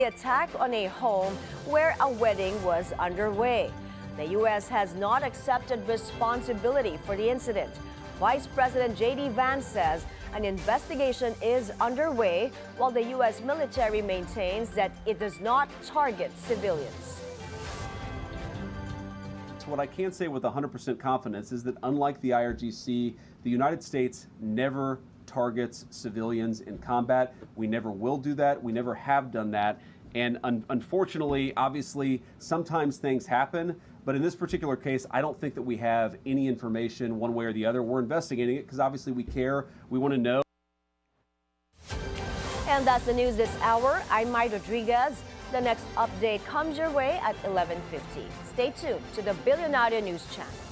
attack on a home where a wedding was underway. The U.S. has not accepted responsibility for the incident. Vice President J.D. Vance says an investigation is underway, while the U.S. military maintains that it does not target civilians. What I can say with 100% confidence is that unlike the IRGC, the United States never targets civilians in combat. We never will do that. We never have done that. And unfortunately, obviously, sometimes things happen. But in this particular case, I don't think that we have any information one way or the other. We're investigating it because obviously we care. We want to know. And that's the news this hour. I'm Mai Rodriguez. The next update comes your way at 11:50. Stay tuned to the Billionaire News Channel.